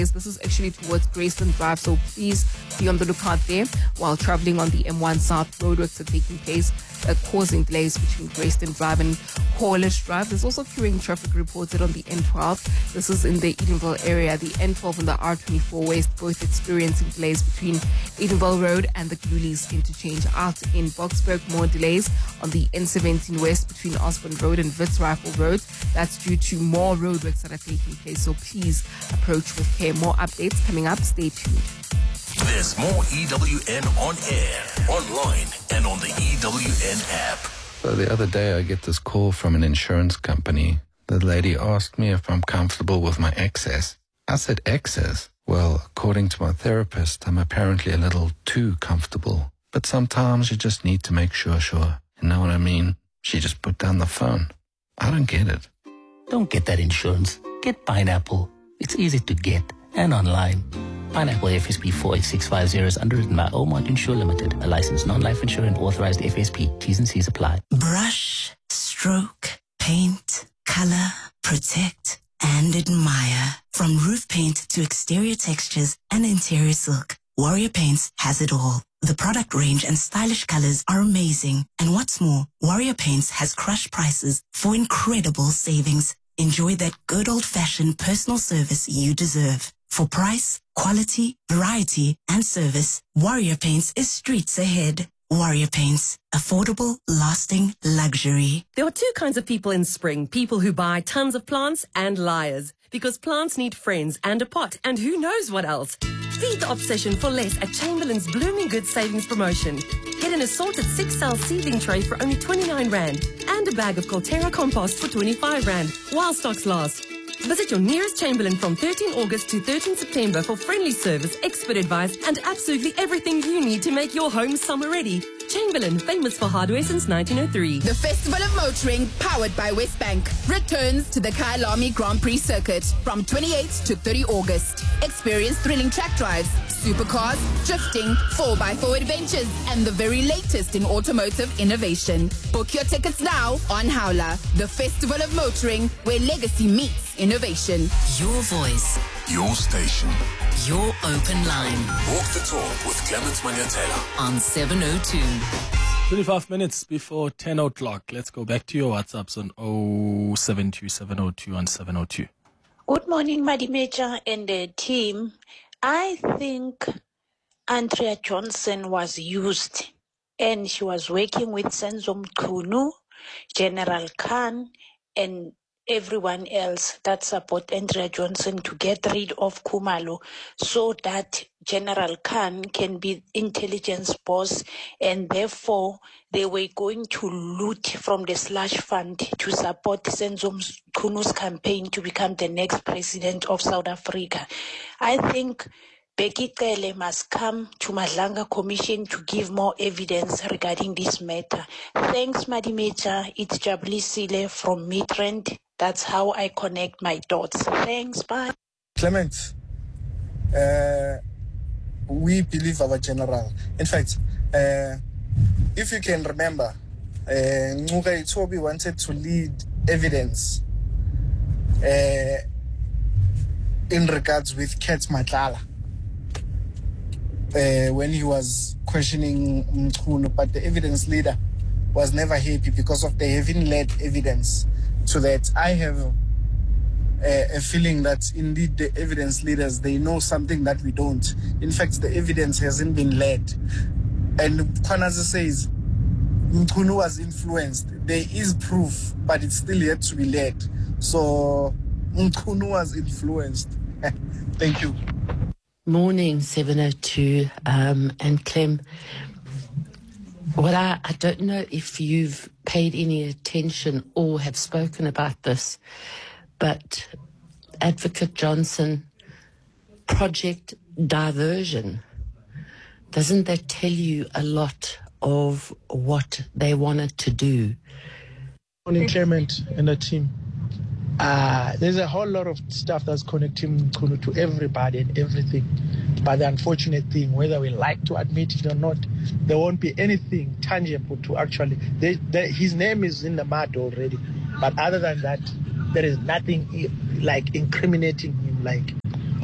This is actually towards Graceland Drive, so please be on the lookout there. While traveling on the M1 South, roadworks are taking place, causing delays between Graceland Drive and Corliss Drive. There's also queuing traffic reported on the N12. This is in the Edenville area. The N12 and the R24 West both experiencing delays between Edenville Road and the Glulies interchange. Out in Boksburg, more delays on the N17 West between Osborne Road and Wits Rifle Road. That's due to more roadworks that are taking place, so please approach with care. More updates coming up. Stay tuned. There's more EWN on air, online, and on the EWN app. So the other day I get this call from an insurance company. The lady asked me if I'm comfortable with my excess. I said, excess? Well, according to my therapist, I'm apparently a little too comfortable. But sometimes you just need to make sure. You know what I mean? She just put down the phone. I don't get it. Don't get that insurance. Get Pineapple. It's easy to get and online. Pineapple FSP 48650 is underwritten by Omart Insure Limited, a licensed non-life insurer and authorized FSP. T's and C's apply. Brush, stroke, paint, color, protect, and admire. From roof paint to exterior textures and interior silk, Warrior Paints has it all. The product range and stylish colors are amazing. And what's more, Warrior Paints has crushed prices for incredible savings. Enjoy that good old-fashioned personal service you deserve. For price, quality, variety, and service, Warrior Paints is streets ahead. Warrior Paints. Affordable, lasting luxury. There are two kinds of people in spring. People who buy tons of plants and liars. Because plants need friends and a pot and who knows what else. Feed the obsession for less at Chamberlain's Blooming Goods Savings Promotion. Get an assorted 6-cell seedling tray for only 29 Rand and a bag of Colterra compost for 25 Rand while stocks last. Visit your nearest Chamberlain from 13 August to 13 September for friendly service, expert advice, and absolutely everything you need to make your home summer ready. Chamberlain, famous for hardware since 1903. The Festival of Motoring, powered by Westbank, returns to the Kyalami Grand Prix circuit from 28th to 30 August. Experience thrilling track drives, supercars, drifting, 4x4 adventures, and the very latest in automotive innovation. Book your tickets now on Howler. The Festival of Motoring, where legacy meets innovation. Your voice. Your station. Your open line. Walk the talk with Clement Manyatela on 702. 25 minutes before 10 o'clock. Let's go back to your WhatsApps on 072 702 and 702. Good morning, Madimeja and the team. I think Andrea Johnson was used and she was working with Senzo Mkhunu, General Khan, and everyone else that support Andrea Johnson to get rid of Khumalo so that General Khan can be intelligence boss, and therefore they were going to loot from the slush fund to support Senzo Mkhunu's campaign to become the next president of South Africa. I think Becky Cele must come to Madlanga Commission to give more evidence regarding this matter. Thanks, Madimeja. It's Jabli Sile from Midrand. That's how I connect my dots. Thanks, bye. Clement, we believe our general. In fact, if you can remember, Ncuka Itobi wanted to lead evidence in regards with Ket Matlala when he was questioning Mkhunu, but the evidence leader was never happy because of the heaven-led evidence. So that I have a feeling that indeed the evidence leaders, they know something that we don't. In fact, the evidence hasn't been led. And Kwanaza says, Mkhunu was influenced. There is proof, but it's still yet to be led. So Mkhunu was influenced. Thank you. Morning, 702, and Clem. Well, I don't know if you've paid any attention or have spoken about this, but Advocate Johnson, Project Diversion, doesn't that tell you a lot of what they wanted to do? Morning, Clement and the team. There's a whole lot of stuff that's connecting Mkhunu to everybody and everything. But the unfortunate thing, whether we like to admit it or not, there won't be anything tangible to actually... his name is in the mud already. But other than that, there is nothing like incriminating him, like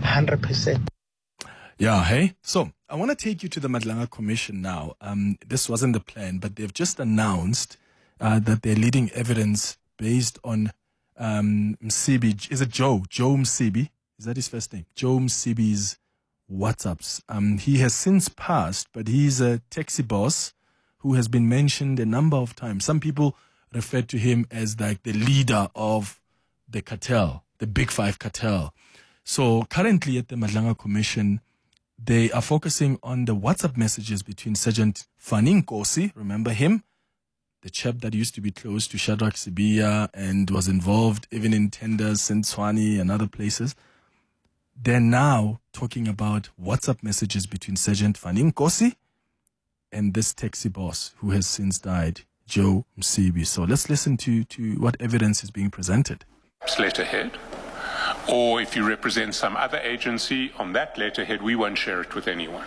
100%. Yeah, hey. So I want to take you to the Madlanga Commission now. This wasn't the plan, but they've just announced that they're leading evidence based on Msibi. Is it Joe? Joe Msibi? Is that his first name? Joe Msibi's WhatsApps. He has since passed, but he's a taxi boss who has been mentioned a number of times. Some people refer to him as like the leader of the cartel, the Big Five cartel. So currently at the Madlanga Commission, they are focusing on the WhatsApp messages between Sergeant Fani Nkosi, remember him? The chap that used to be close to Shadrach Sibiya and was involved even in tenders in Tshwane and other places. They're now talking about WhatsApp messages between Sergeant Fani Nkosi and this taxi boss who has since died, Joe Msibi. So let's listen to what evidence is being presented. Letterhead. Or if you represent some other agency on that letterhead, we won't share it with anyone.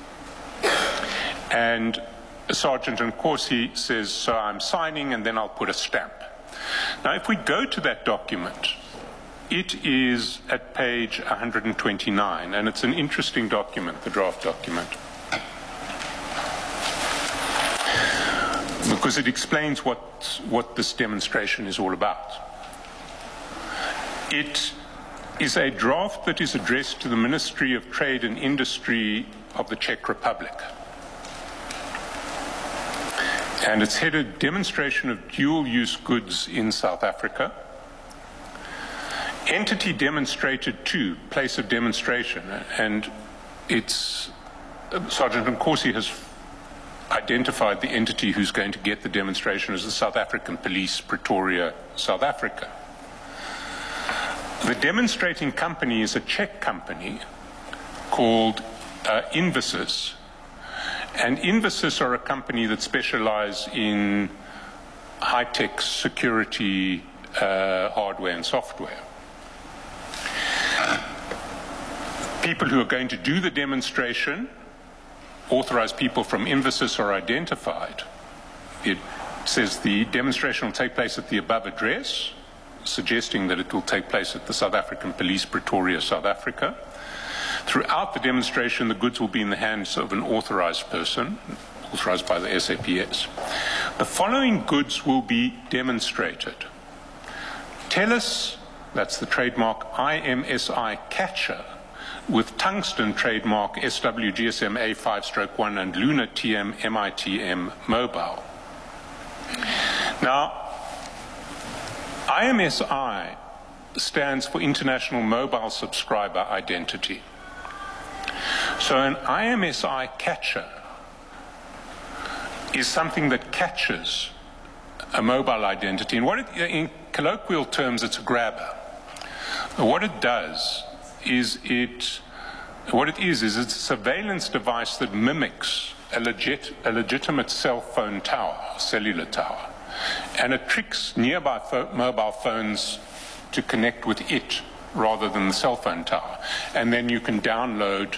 And Sergeant Nkosi says, so I'm signing and then I'll put a stamp. Now, if we go to that document, it is at page 129, and it's an interesting document, the draft document, because it explains what this demonstration is all about. It is a draft that is addressed to the Ministry of Trade and Industry of the Czech Republic. And it's headed Demonstration of Dual-Use Goods in South Africa. Entity demonstrated to, place of demonstration, and it's Sergeant Nkosi has identified the entity who's going to get the demonstration as the South African Police, Pretoria, South Africa. The demonstrating company is a Czech company called Invasys. And Invasys are a company that specialize in high-tech security hardware and software. People who are going to do the demonstration, authorized people from Invasys, are identified. It says the demonstration will take place at the above address, suggesting that it will take place at the South African Police, Pretoria, South Africa. Throughout the demonstration, the goods will be in the hands of an authorized person, authorized by the SAPS. The following goods will be demonstrated. TELUS, that's the trademark IMSI Catcher, with tungsten trademark SWGSM A5/1 and Luna TM MITM Mobile. Now, IMSI stands for International Mobile Subscriber Identity. So an IMSI catcher is something that catches a mobile identity. And in colloquial terms, it's a grabber. What it does is it's a surveillance device that mimics a legitimate cell phone tower, cellular tower. And it tricks nearby mobile phones to connect with it rather than the cell phone tower. And then you can download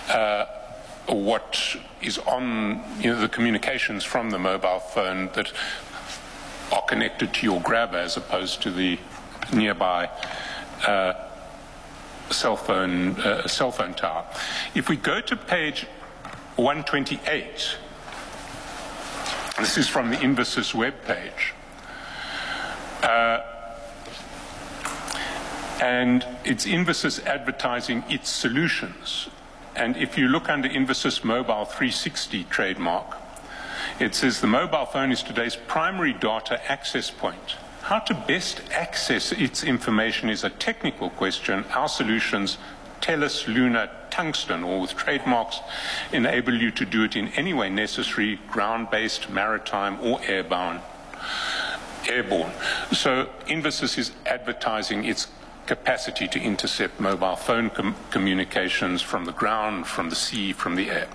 what is on the communications from the mobile phone that are connected to your grabber as opposed to the nearby cell phone tower. If we go to page 128, this is from the Invasys webpage, and it's Invasys advertising its solutions. And if you look under Invasys Mobile 360 trademark, it says the mobile phone is today's primary data access point. How to best access its information is a technical question. Our solutions, TELUS, Luna, Tungsten, all with trademarks, enable you to do it in any way necessary, ground-based, maritime, or airborne. So Invasys is advertising its capacity to intercept mobile phone communications from the ground, from the sea, from the air.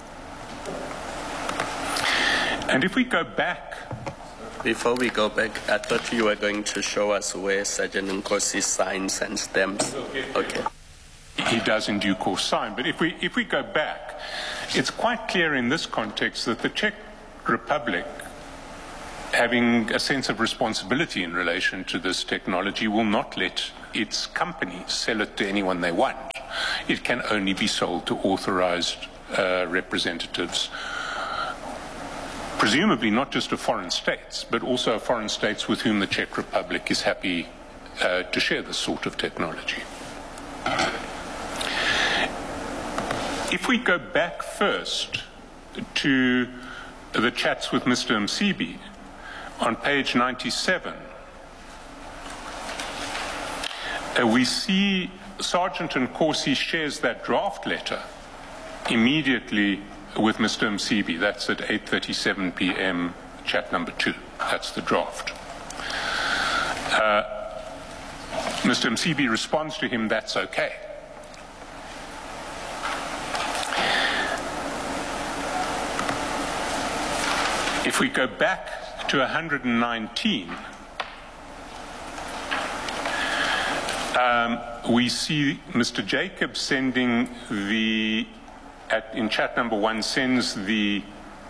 And if we go back... Before we go back, I thought you were going to show us where Sergeant Nkosi signs and stamps. Okay. He does in due course sign. But if we go back, it's quite clear in this context that the Czech Republic, having a sense of responsibility in relation to this technology, will not let its companies sell it to anyone they want. it can only be sold to authorized representatives, presumably not just of foreign states, but also of foreign states with whom the Czech Republic is happy to share this sort of technology. If we go back first to the chats with Mr. Msibi on page 97, we see Sergeant Nkosi shares that draft letter immediately with Mr. Msibi. That's at 8:37 p.m. chat number 2. That's the draft. Mr. Msibi responds to him, that's okay. If we go back to 119, we see Mr. Jacobs sending in chat number 1, sends the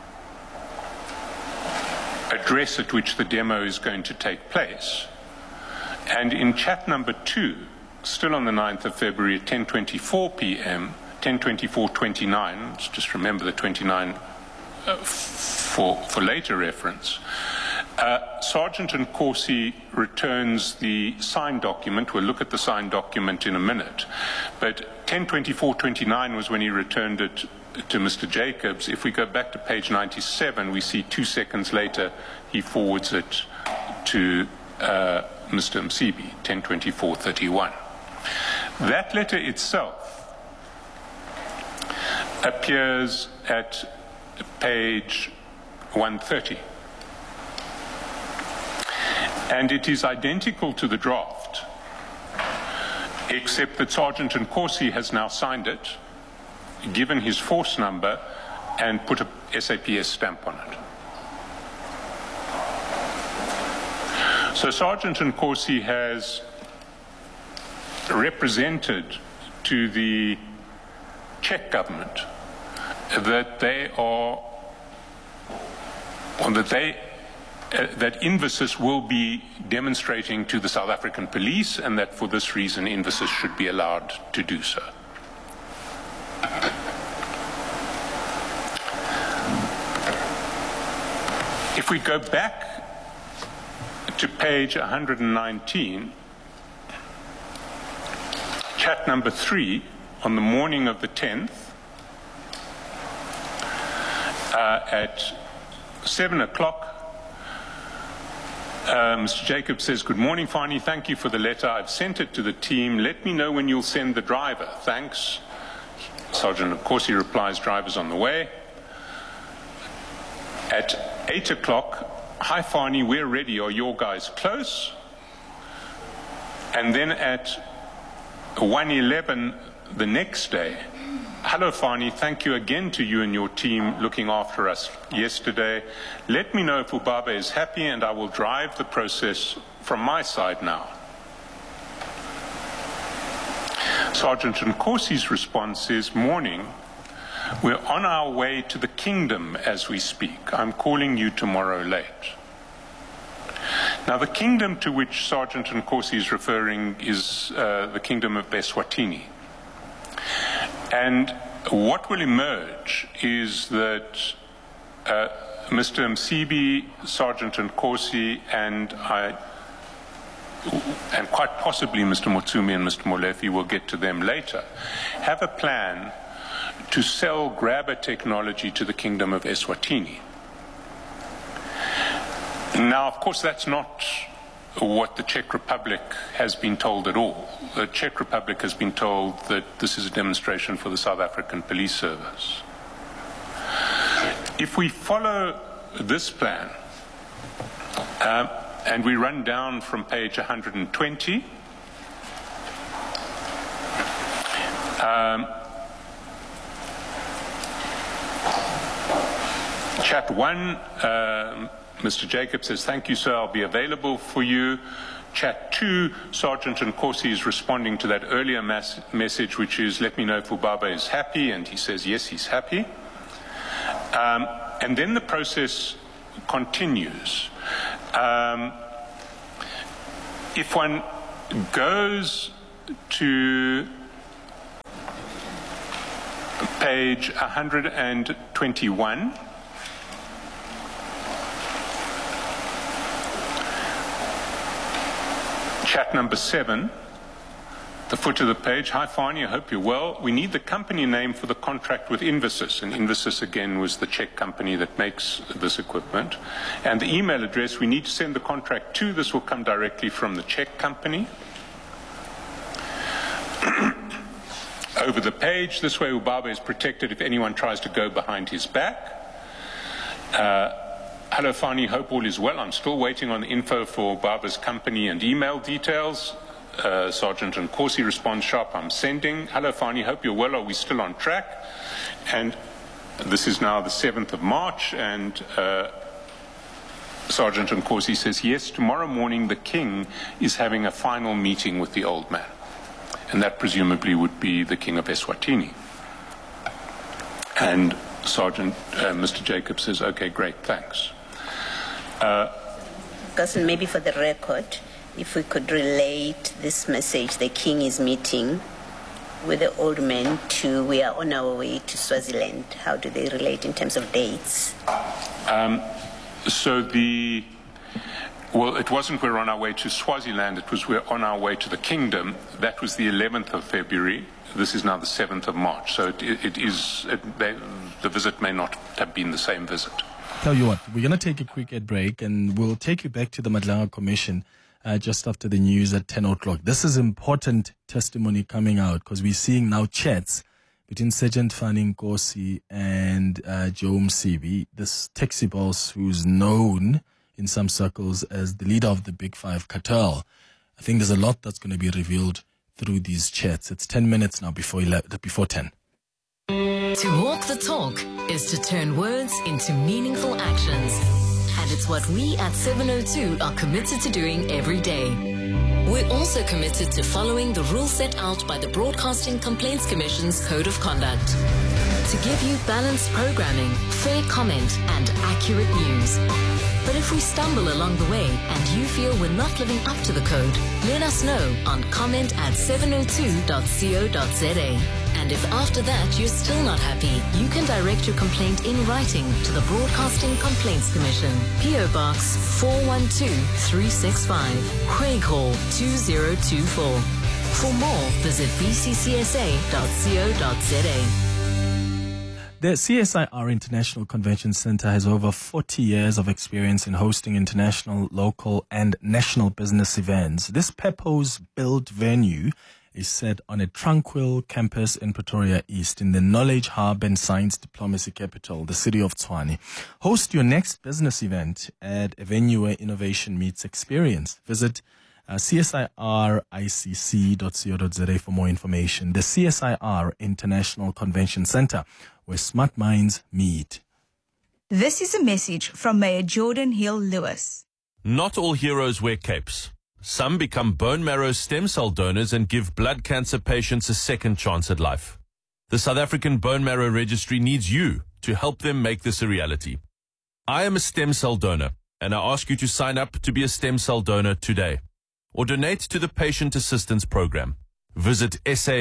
address at which the demo is going to take place. And in chat number 2, still on the 9th of February at 10:24 p.m., 10:24:29, let's just remember the 29 for later reference, Sergeant Nkosi returns the signed document. We'll look at the signed document in a minute. But 10:24:29 was when he returned it to Mr. Jacobs. If we go back to page 97, we see 2 seconds later he forwards it to Mr. Msibi, 10:24:31. That letter itself appears at page 130. And it is identical to the draft, except that Sergeant Nkosi has now signed it, given his force number, and put a SAPS stamp on it. So Sergeant Nkosi has represented to the Czech government that that Infosys will be demonstrating to the South African police, and that for this reason Infosys should be allowed to do so. If we go back to page 119, chat number 3, on the morning of the 10th, at 7 o'clock, Mr. Jacobs says, "Good morning, Fani. Thank you for the letter. I've sent it to the team. Let me know when you'll send the driver. Thanks." Sergeant, of course, he replies, "Driver's on the way." At 8 o'clock, "Hi, Fani, we're ready. Are your guys close?" And then at 1:11 the next day, "Hello, Fani. Thank you again to you and your team looking after us yesterday. Let me know if Ubaba is happy and I will drive the process from my side now." Sergeant Nkosi's response is, "Morning. We're on our way to the kingdom as we speak. I'm calling you tomorrow late." Now, the kingdom to which Sergeant Nkosi is referring is the kingdom of Eswatini. And what will emerge is that Mr. Msibi, Sergeant Nkosi, and quite possibly Mr. Motsumi and Mr. Molefi, will get to them later, have a plan to sell grabber technology to the kingdom of Eswatini. Now, of course, that's not what the Czech Republic has been told at all. The Czech Republic has been told that this is a demonstration for the South African Police Service. If we follow this plan, and we run down from page 120, chat 1, Mr. Jacobs says, "Thank you, sir, I'll be available for you." Chat 2, Sergeant Nkosi is responding to that earlier message, which is, "Let me know if Ubaba is happy," and he says, yes, he's happy. And then the process continues. If one goes to Page 121. Chat number 7. The foot of the page. Hi, Fani, I hope you're well. We need the company name for the contract with Invasys. And Invasys, again, was the Czech company that makes this equipment. And the email address we need to send the contract to. This will come directly from the Czech company. Over the page, this way Ubaba is protected if anyone tries to go behind his back. Hello, Fani, hope all is well. I'm still waiting on the info for Ubaba's company and email details. Sergeant and Corsi responds sharp, I'm sending. Hello, Fani, hope you're well. Are we still on track? And this is now the 7th of March, and Sergeant and Corsi says, yes, tomorrow morning the King is having a final meeting with the old man. And that presumably would be the King of Eswatini. And Sergeant, Mr. Jacobs says, okay, great, thanks. Cousin, maybe for the record, if we could relate this message, the King is meeting with the old man to we are on our way to Swaziland. How do they relate in terms of dates? Well, it wasn't we're on our way to Swaziland, it was we're on our way to the kingdom. That was the 11th of February. This is now the 7th of March. So the visit may not have been the same visit. Tell you what, we're going to take a quick ad break and we'll take you back to the Madlanga Commission just after the news at 10 o'clock. This is important testimony coming out because we're seeing now chats between Sergeant Fanning Nkosi and Joe Msibi, this taxi boss who's known in some circles as the leader of the Big Five cartel. I think there's a lot that's going to be revealed through these chats. It's 10 minutes now before 10. To walk the talk is to turn words into meaningful actions. And it's what we at 702 are committed to doing every day. We're also committed to following the rules set out by the Broadcasting Complaints Commission's Code of Conduct. To give you balanced programming, fair comment, and accurate news. But if we stumble along the way and you feel we're not living up to the code, let us know on comment@702.co.za. And if after that you're still not happy, you can direct your complaint in writing to the Broadcasting Complaints Commission, PO Box 412365, Craig Hall 2024. For more, visit bccsa.co.za. The CSIR International Convention Center has over 40 years of experience in hosting international, local, and national business events. This purpose-built venue is set on a tranquil campus in Pretoria East in the knowledge hub and science diplomacy capital, the city of Tshwane. Host your next business event at a venue where innovation meets experience. Visit csiricc.co.za for more information. The CSIR International Convention Center, where smart minds meet. This is a message from Mayor Jordan Hill Lewis. Not all heroes wear capes. Some become bone marrow stem cell donors and give blood cancer patients a second chance at life. The South African Bone Marrow Registry needs you to help them make this a reality. I am a stem cell donor, and I ask you to sign up to be a stem cell donor today, or donate to the Patient Assistance Program. Visit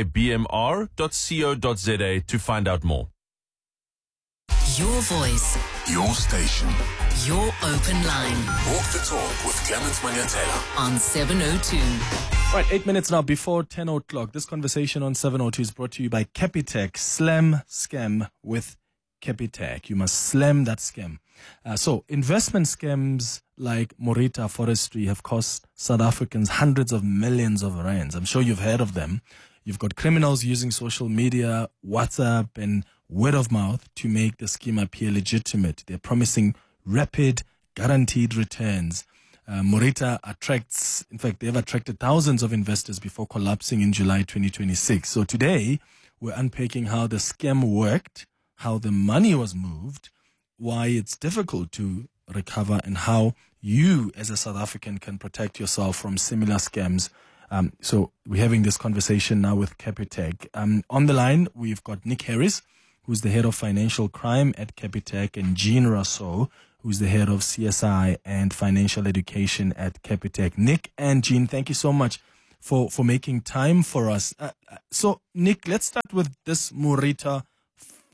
sabmr.co.za to find out more. Your voice. Your station. Your open line. Walk the talk with Clement Manyatela. On 702. Right, 8 minutes now before 10 o'clock. This conversation on 702 is brought to you by Capitec. Slam scam with Capitec. You must slam that scam. So investment scams like Morita Forestry have cost South Africans hundreds of millions of rands. I'm sure you've heard of them. You've got criminals using social media, WhatsApp, and word of mouth to make the scheme appear legitimate. They're promising rapid, guaranteed returns. Morita attracts, in fact, they've attracted thousands of investors before collapsing in July 2026. So today, we're unpacking how the scam worked, how the money was moved, why it's difficult to recover, and how you as a South African can protect yourself from similar scams. So we're having this conversation now with Capitec. On the line, we've got Nick Harris, who's the head of financial crime at Capitec, and Jean Rousseau, who's the head of CSI and financial education at Capitec. Nick and Jean, thank you so much for making time for us. So, Nick, let's start with this Morita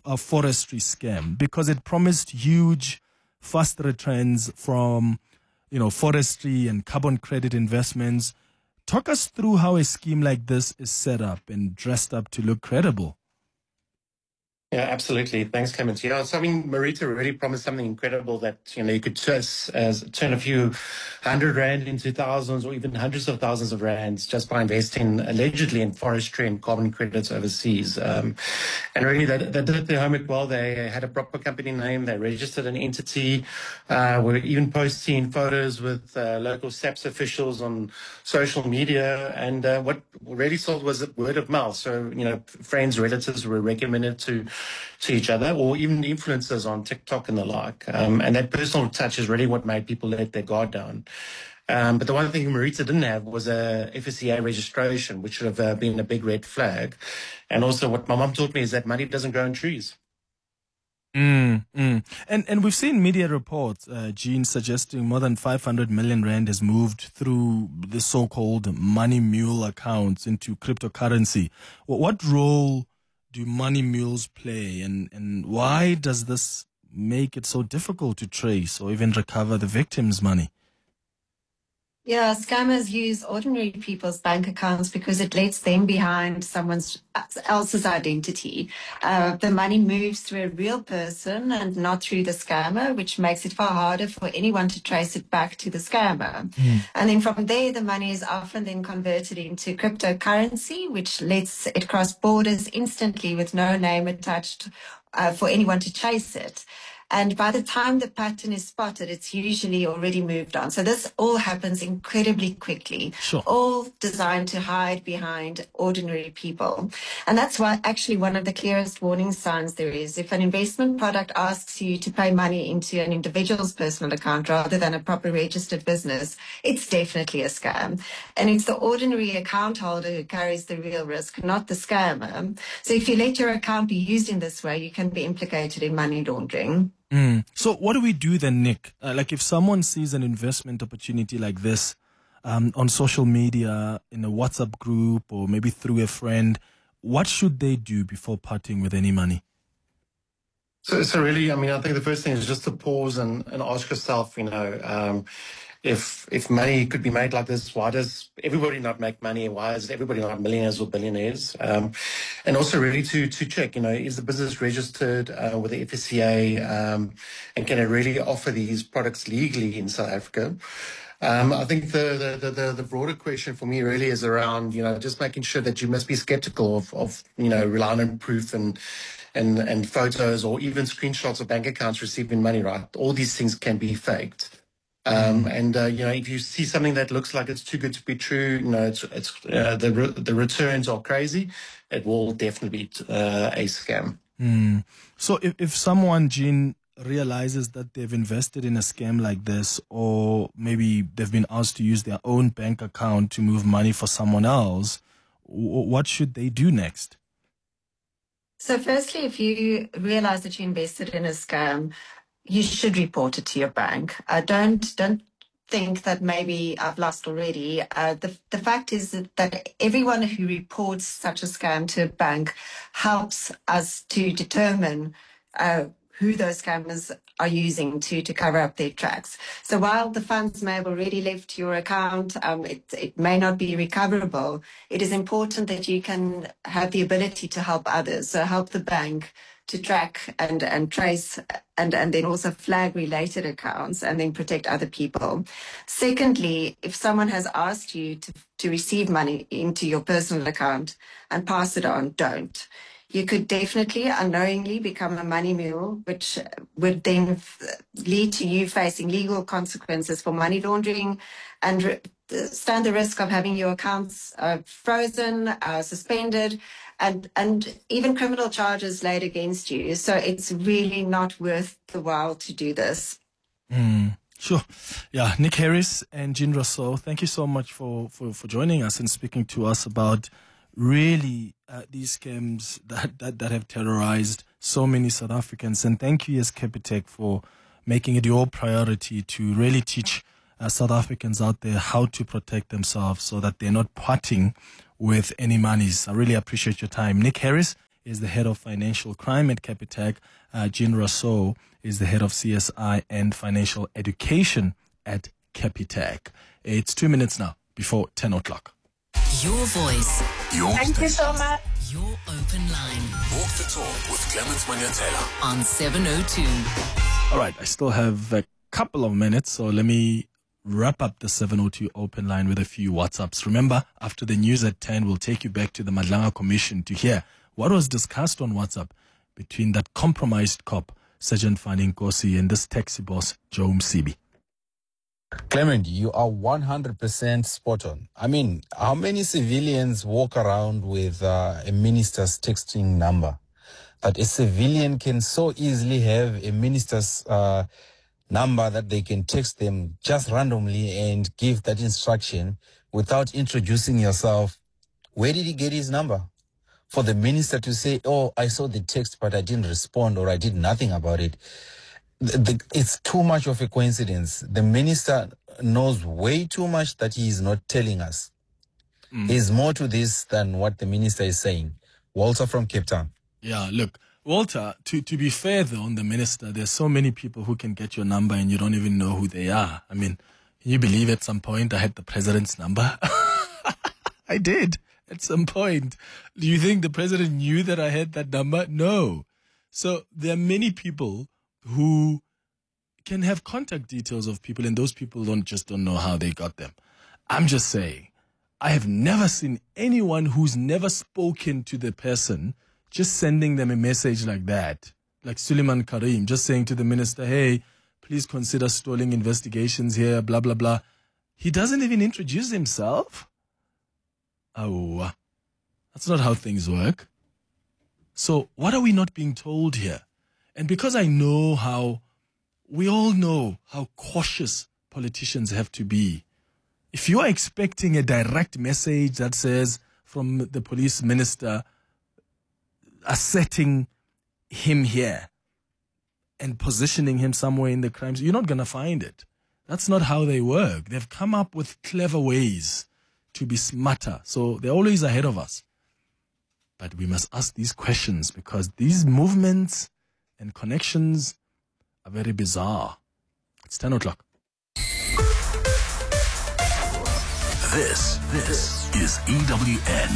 forestry scam because it promised huge, fast returns from, forestry and carbon credit investments. Talk us through how a scheme like this is set up and dressed up to look credible. Yeah, absolutely. Thanks, Clement. Yeah, so Marita really promised something incredible that, you could turn a few R100 into thousands or even hundreds of thousands of rands just by investing allegedly in forestry and carbon credits overseas. And really, they did their homework well. They had a proper company name. They registered an entity. Were even posting photos with local SAPS officials on social media. And what really sold was word of mouth. So, friends, relatives were recommended to each other, or even influencers on TikTok and the like. And that personal touch is really what made people let their guard down. But the one thing Marita didn't have was a FSCA registration, which should have been a big red flag. And also what my mom taught me is that money doesn't grow on trees. And we've seen media reports, Jean, suggesting more than 500 million rand has moved through the so-called money mule accounts into cryptocurrency. What role do money mules play, and why does this make it so difficult to trace or even recover the victim's money? Yeah, scammers use ordinary people's bank accounts because it lets them behind someone else's identity. The money moves through a real person and not through the scammer, which makes it far harder for anyone to trace it back to the scammer. And then from there, the money is often then converted into cryptocurrency, which lets it cross borders instantly with no name attached for anyone to chase it. And by the time the pattern is spotted, it's usually already moved on. So this all happens incredibly quickly, all designed to hide behind ordinary people. And that's why actually one of the clearest warning signs there is. If an investment product asks you to pay money into an individual's personal account rather than a proper registered business, it's definitely a scam. And it's the ordinary account holder who carries the real risk, not the scammer. So if you let your account be used in this way, you can be implicated in money laundering. So what do we do then, Nick? Like if someone sees an investment opportunity like this on social media, in a WhatsApp group, or maybe through a friend, what should they do before parting with any money? So really, I think the first thing is just to pause and ask yourself, if money could be made like this, why does everybody not make money? Why is everybody not millionaires or billionaires? And also really to check, is the business registered with the FSCA, and can it really offer these products legally in South Africa? I think the broader question for me really is around, just making sure that you must be skeptical of relying on proof and photos or even screenshots of bank accounts receiving money, right? All these things can be faked. If you see something that looks like it's too good to be true, the returns are crazy, it will definitely be a scam. So if someone, Jean, realizes that they've invested in a scam like this, or maybe they've been asked to use their own bank account to move money for someone else, what should they do next? So firstly, if you realize that you invested in a scam, you should report it to your bank. Don't think that maybe I've lost already. The fact is that everyone who reports such a scam to a bank helps us to determine who those scammers are using to cover up their tracks. So while the funds may have already left your account, it may not be recoverable, it is important that you can have the ability to help others. So help the bank to track and trace and then also flag related accounts and then protect other people. Secondly, if someone has asked you to receive money into your personal account and pass it on, don't. You could definitely unknowingly become a money mule, which would then lead to you facing legal consequences for money laundering and stand the risk of having your accounts frozen, suspended, and even criminal charges laid against you. So it's really not worth the while to do this. Sure. Yeah, Nick Harris and Jean Rousseau, thank you so much for joining us and speaking to us about really these scams that have terrorized so many South Africans. And thank you, as Capitec, for making it your priority to really teach South Africans out there how to protect themselves so that they're not parting with any monies. I really appreciate your time. Nick Harris is the head of financial crime at Capitec. Jean Rousseau is the head of CSI and financial education at Capitec. It's 2 minutes now before 10 o'clock. Your voice. Your Thank you so station. much. Your open line. Walk the talk with Clemens Manyatela on 702. All right, I still have a couple of minutes, so let me wrap up the 702 open line with a few WhatsApps. Remember, after the news at 10, we'll take you back to the Madlanga Commission to hear what was discussed on WhatsApp between that compromised cop, Sergeant Fani Nkosi, and this taxi boss, Joe Msibi. Clement, you are 100% spot on. I mean, how many civilians walk around with a minister's texting number? That a civilian can so easily have a minister's number that they can text them just randomly and give that instruction without introducing yourself. Where did he get his number? For the minister to say, oh, I saw the text, but I didn't respond or I did nothing about it. It's too much of a coincidence. The minister knows way too much that he is not telling us. There's more to this than what the minister is saying. Walter from Cape Town. Yeah, look, Walter, to be fair though on the minister, there's so many people who can get your number and you don't even know who they are. I mean, can you believe at some point I had the president's number? I did at some point. Do you think the president knew that I had that number? No. So there are many people who can have contact details of people, and those people don't know how they got them. I'm just saying, I have never seen anyone who's never spoken to the person just sending them a message like that, like Suleiman Karim, just saying to the minister, hey, please consider stalling investigations here, blah, blah, blah. He doesn't even introduce himself. Oh, that's not how things work. So what are we not being told here? And because we all know how cautious politicians have to be. If you are expecting a direct message that says from the police minister asserting him here and positioning him somewhere in the crimes, you're not going to find it. That's not how they work. They've come up with clever ways to be smarter. So they're always ahead of us. But we must ask these questions because these movements and connections are very bizarre. It's 10 o'clock. This is EWN.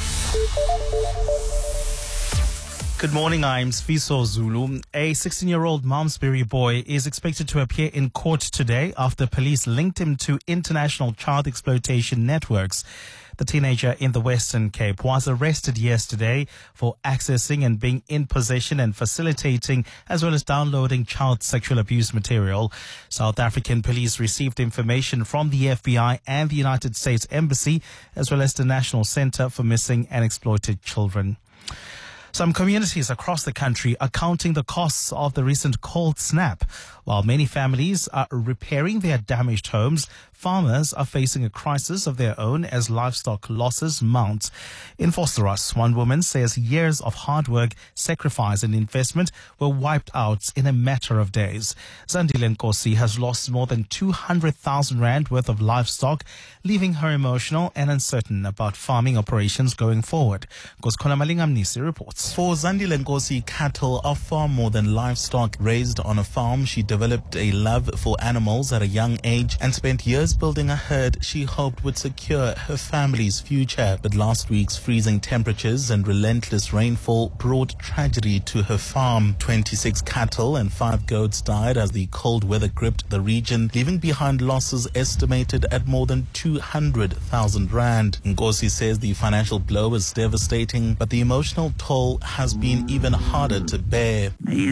Good morning, I'm Sfiso Zulu. A 16-year-old Malmesbury boy is expected to appear in court today after police linked him to international child exploitation networks. The teenager in the Western Cape was arrested yesterday for accessing and being in possession and facilitating as well as downloading child sexual abuse material. South African police received information from the FBI and the United States Embassy as well as the National Center for Missing and Exploited Children. Some communities across the country are counting the costs of the recent cold snap. While many families are repairing their damaged homes, farmers are facing a crisis of their own as livestock losses mount. In Vosloorus, one woman says years of hard work, sacrifice and investment were wiped out in a matter of days. Zandile Nkosi has lost more than 200,000 rand worth of livestock, leaving her emotional and uncertain about farming operations going forward. Koskona Malingamnisi reports. For Zandile Nkosi, cattle are far more than livestock. Raised on a farm, she developed a love for animals at a young age and spent years building a herd she hoped would secure her family's future. But last week's freezing temperatures and relentless rainfall brought tragedy to her farm. 26 cattle and 5 goats died as the cold weather gripped the region, leaving behind losses estimated at more than 200,000 rand. Nkosi says the financial blow is devastating, but the emotional toll has been even harder to bear.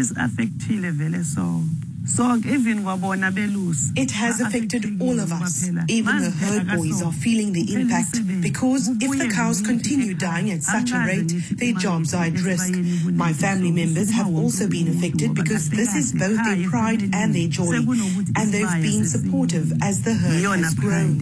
It has affected all of us. Even the herd boys are feeling the impact because if the cows continue dying at such a rate, their jobs are at risk. My family members have also been affected because this is both their pride and their joy, and they've been supportive as the herd has grown.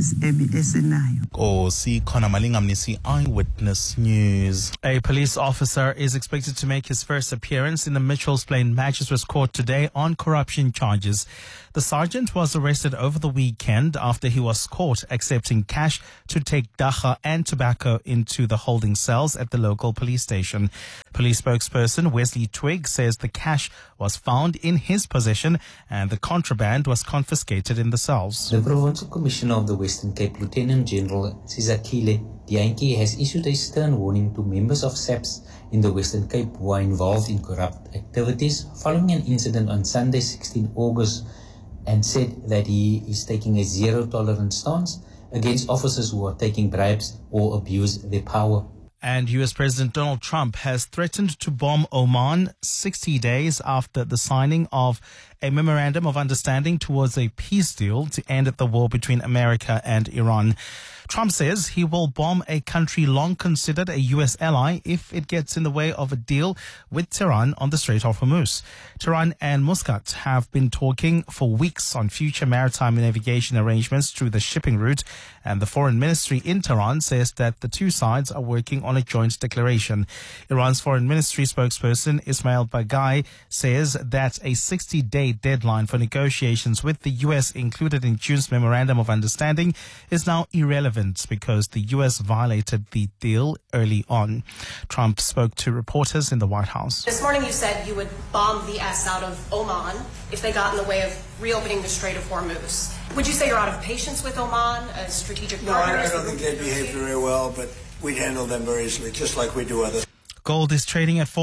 Kosi Khona Malingamnisi, Eyewitness News. A police officer is expected to make his first appearance in the Mitchells Plain Magistrates Court today on corruption corruption charges. The sergeant was arrested over the weekend after he was caught accepting cash to take dagga and tobacco into the holding cells at the local police station. Police spokesperson Wesley Twigg says the cash was found in his possession and the contraband was confiscated in the cells. The Provincial Commissioner of the Western Cape, Lieutenant General Sizakile Dianki, has issued a stern warning to members of SAPS in the Western Cape who are involved in corrupt activities following an incident on Sunday, 16 August, and said that he is taking a zero-tolerance stance against officers who are taking bribes or abuse their power. And U.S. President Donald Trump has threatened to bomb Oman 60 days after the signing of a memorandum of understanding towards a peace deal to end the war between America and Iran. Trump says he will bomb a country long considered a U.S. ally if it gets in the way of a deal with Tehran on the Strait of Hormuz. Tehran and Muscat have been talking for weeks on future maritime navigation arrangements through the shipping route, and the foreign ministry in Tehran says that the two sides are working on a joint declaration. Iran's foreign ministry spokesperson Ismail Baghai says that a 60-day deadline for negotiations with the U.S. included in June's memorandum of understanding is now irrelevant because the U.S. violated the deal early on. Trump spoke to reporters in the White House. This morning you said you would bomb the S out of Oman if they got in the way of reopening the Strait of Hormuz. Would you say you're out of patience with Oman as strategic partners? No, I don't think they behave very well, but we'd handle them very easily, just like we do others. Gold is trading at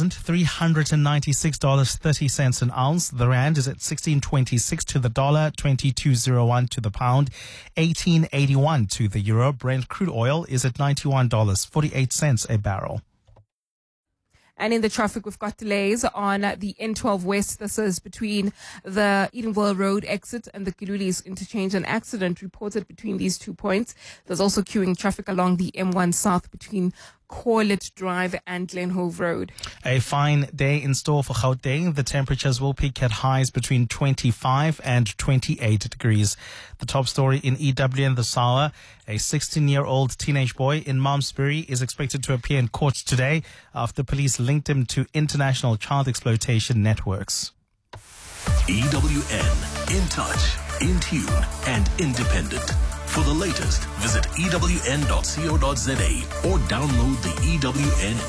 $4,396.30 an ounce. The rand is at 16.26 to the dollar, 22.01 to the pound, 18.81 to the euro. Brent crude oil is at $91.48 a barrel. And in the traffic, we've got delays on the N12 West. This is between the Edenville Road exit and the Kilulis interchange. An accident reported between these 2 points. There's also queuing traffic along the M1 South between Corlett Drive and Glenhove Road. A fine day in store for Gauteng. The temperatures will peak at highs between 25 and 28 degrees. The top story in EWN this hour: a 16-year-old teenage boy in Malmesbury is expected to appear in court today after police linked him to international child exploitation networks. EWN, in touch, in tune, and independent. For the latest, visit ewn.co.za or download the EWN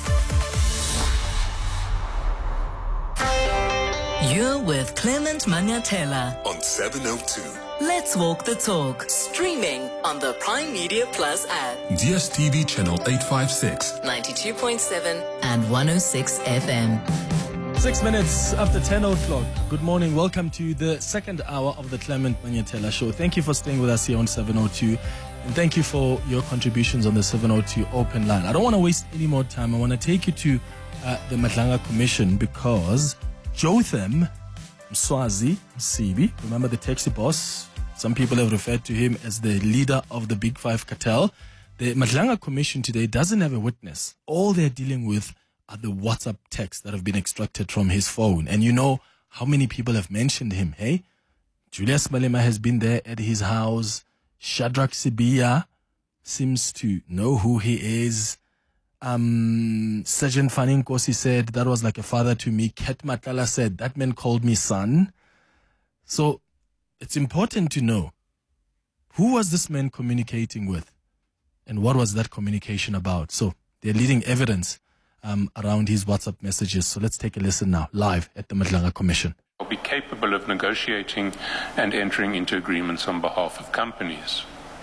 app. You're with Clement Manyatela On 702. Let's Walk the Talk, streaming on the Prime Media Plus app, DSTV channel 856, 92.7 and 106 FM. 6 minutes after 10 o'clock. Good morning. Welcome to the second hour of the Clement Manyatela Show. Thank you for staying with us here on 702. And thank you for your contributions on the 702 open line. I don't want to waste any more time. I want to take you to the Madlanga Commission because Jotham Mswazi Msibi, remember the taxi boss? Some people have referred to him as the leader of the Big Five cartel. The Madlanga Commission today doesn't have a witness. All they're dealing with are the WhatsApp texts that have been extracted from his phone. And you know how many people have mentioned him, hey? Julius Malema has been there at his house. Shadrach Sibia seems to know who he is. Sergeant Fanny Nkosi said, that was like a father to me. Ket Matlala said, that man called me son. So it's important to know, who was this man communicating with? And what was that communication about? So they're leading evidence around his WhatsApp messages. So let's take a listen now, live at the Madlanga Commission. Will be capable of negotiating and entering into agreements on behalf of companies.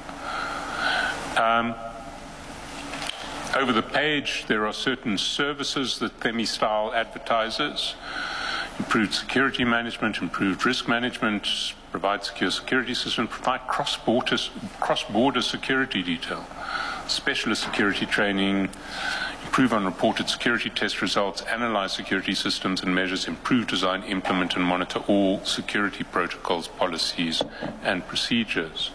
Over the page, there are certain services that Themi Style advertises: improved security management, improved risk management, provide secure security systems, provide cross-border security detail, specialist security training, improve unreported security test results, analyze security systems and measures, improve design, implement and monitor all security protocols, policies and procedures.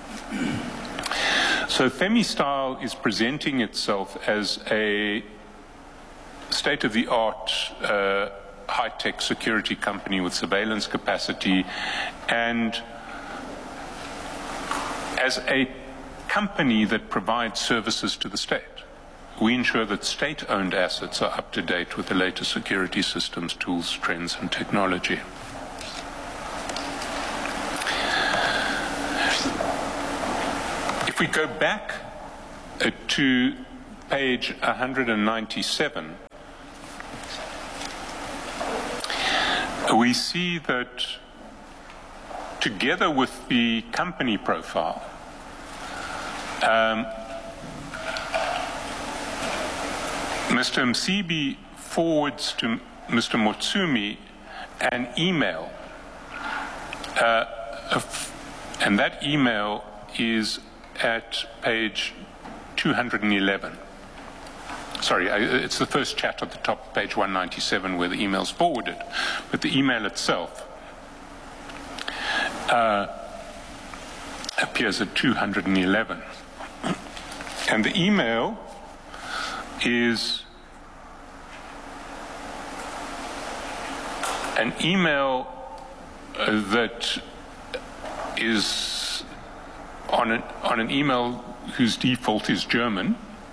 So Themi Style is presenting itself as a state-of-the-art high-tech security company with surveillance capacity, and as a company that provides services to the state. We ensure that state-owned assets are up to date with the latest security systems, tools, trends, and technology. If we go back to page 197, we see that together with the company profile, Mr. Msibi forwards to Mr. Motsumi an email, and that email is at page 211. Sorry, it's the first chat at the top, page 197, where the email's forwarded. But the email itself appears at 211. And the email is an email that is on an email whose default is German,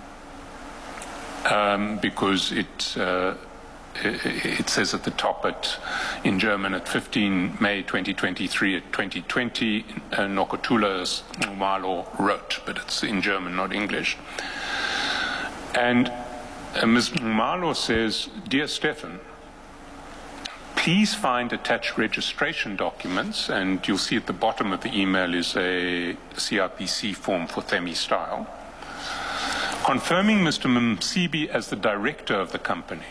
because it says at the top in German at 15 May 2023 at 2020, Nokotula Malo wrote, but it's in German, not English. And Ms. Malo says, "Dear Stefan, please find attached registration documents," and you'll see at the bottom of the email is a CRPC form for Themi Style, confirming Mr. Msibi as the director of the company.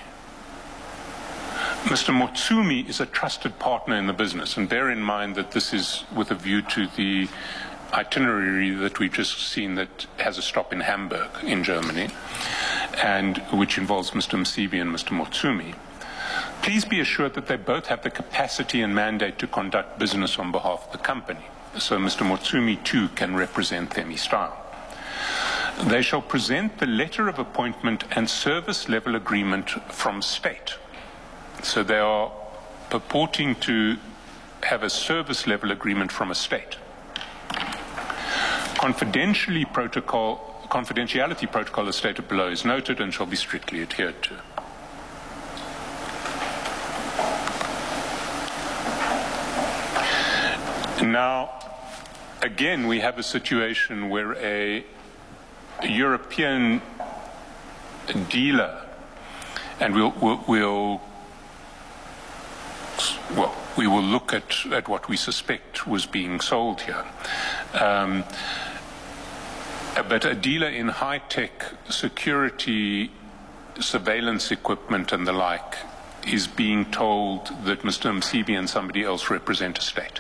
Mr. Motsumi is a trusted partner in the business, and bear in mind that this is with a view to the itinerary that we've just seen that has a stop in Hamburg in Germany, and which involves Mr. Msibi and Mr. Motsumi. Please be assured that they both have the capacity and mandate to conduct business on behalf of the company, so Mr. Motsumi too can represent Themi Style. They shall present the letter of appointment and service level agreement from state. So they are purporting to have a service level agreement from a state. Confidentiality protocol as stated below is noted and shall be strictly adhered to. Now, again, we have a situation where a European dealer, and we will look at what we suspect was being sold here. But a dealer in high-tech security surveillance equipment and the like is being told that Mr. Msibi and somebody else represent a state.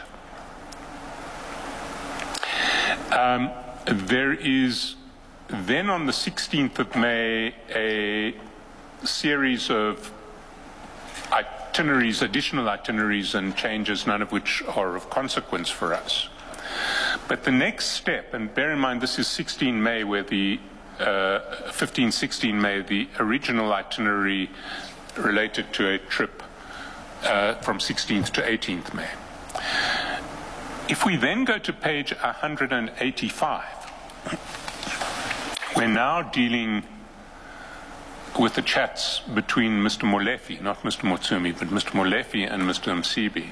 There is then on the 16th of May a series of itineraries, additional itineraries and changes, none of which are of consequence for us. But the next step, and bear in mind this is 16 May where the 15-16 May, the original itinerary related to a trip from 16th to 18th May. If we then go to page 185, we're now dealing with the chats between Mr. Molefe, not Mr. Motsumi, but Mr. Molefe and Mr. Msibi.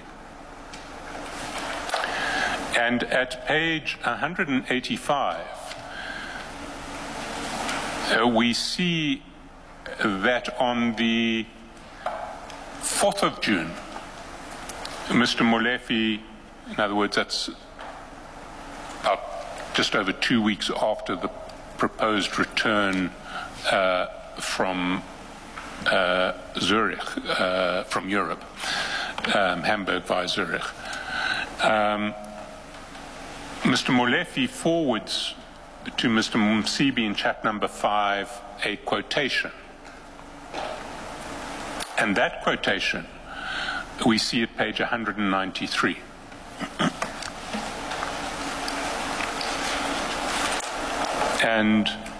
And at page 185, we see that on the 4th of June, Mr. Molefe, in other words, that's about just over 2 weeks after the proposed return from Zurich, from Europe, Hamburg via Zurich. Mr. Molefe forwards to Mr. Msibi in chat number 5 a quotation. And that quotation we see at page 193. And